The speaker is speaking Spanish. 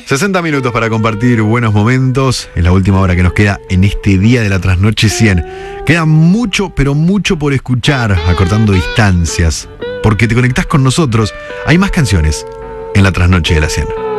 60 minutos para compartir buenos momentos. Es la última hora que nos queda en este día de la trasnoche 100. Queda mucho, pero mucho por escuchar, acortando distancias. Porque te conectás con nosotros. Hay más canciones en la trasnoche de la 100.